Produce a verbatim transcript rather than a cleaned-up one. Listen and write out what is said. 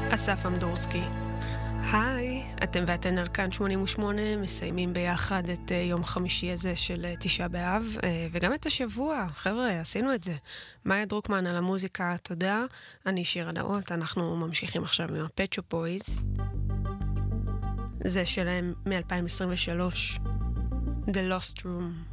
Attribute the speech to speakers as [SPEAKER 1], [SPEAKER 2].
[SPEAKER 1] אסף אמדורסקי. היי, אתם ואתן על כאן שמונים ושמונה, מסיימים ביחד את יום חמישי הזה של תשעה באב, וגם את השבוע. חבר'ה, עשינו את זה. מאיה דרוקמן על המוזיקה, תודה. אני שירה נאות, אנחנו ממשיכים עכשיו עם ה-Pet Shop Boys. זה שלהם מ-אלפיים עשרים ושלוש. The Lost Room.